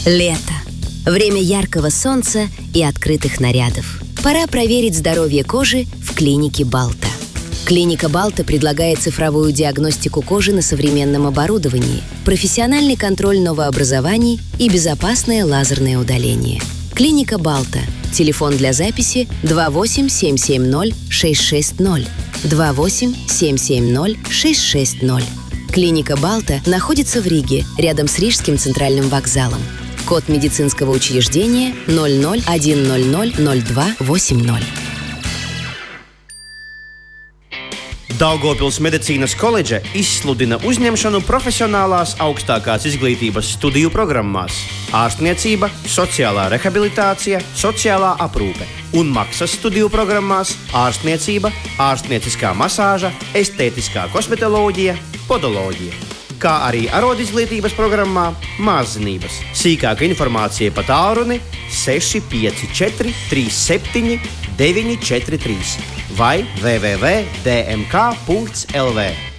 Лето. Время яркого солнца и открытых нарядов. Пора проверить здоровье кожи в клинике Балта. Клиника Балта предлагает цифровую диагностику кожи на современном оборудовании, профессиональный контроль новообразований и безопасное лазерное удаление. Клиника Балта. Телефон для записи 28-770-660. 28-770-660. Клиника Балта находится в Риге, рядом с Рижским центральным вокзалом. Код медицинского учреждения 00-100-02-80. Daugavpils medicīnas koledža izsludina uzņemšanu profesionālās augstākās izglītības studiju programmās ārstniecība, sociālā rehabilitācija, sociālā aprūpe un maksas studiju programmās ārstniecība, ārstnieciskā masāža, estētiskā kosmetoloģija, podoloģija, kā arī arodizglītības programmā māszinības. Sīkāka informācija pa tālruni 654 37 943 vai www.dmk.lv.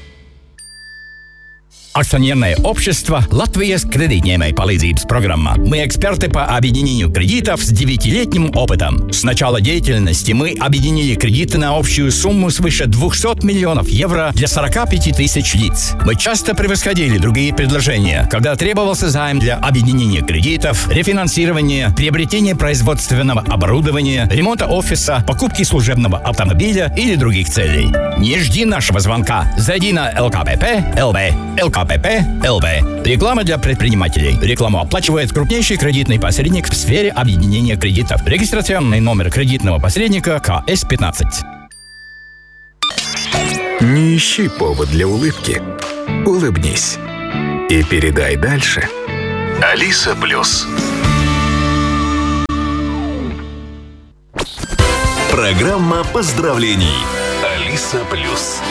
Акционерное общество «Латвия с кредитной palīdzības программа». Мы эксперты по объединению кредитов с 9-летним опытом. С начала деятельности мы объединили кредиты на общую сумму свыше 200 миллионов евро для 45 тысяч лиц. Мы часто превосходили другие предложения, когда требовался займ для объединения кредитов, рефинансирования, приобретения производственного оборудования, ремонта офиса, покупки служебного автомобиля или других целей. Не жди нашего звонка. Зайди на ЛКПП.ЛВ. ЛКПП.ЛВ. Реклама для предпринимателей. Рекламу оплачивает крупнейший кредитный посредник в сфере объединения кредитов. Регистрационный номер кредитного посредника КС-15. Не ищи повод для улыбки. Улыбнись. И передай дальше. Алиса Плюс. Программа поздравлений. Алиса Плюс.